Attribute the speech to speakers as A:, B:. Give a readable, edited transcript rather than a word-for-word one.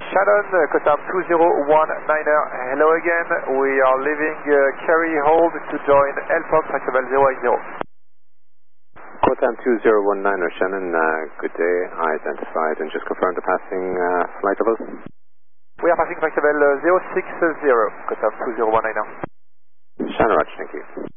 A: Shannon, Qatar 2019er, hello again. We are leaving Kerry Hold to join Elford Flight Level 080.
B: Qatar 2019er, Shannon, good day. I identified and just confirmed the passing flight level.
A: We are passing flight level 060, Qatar 2019er.
B: Shannon, Roger, thank you.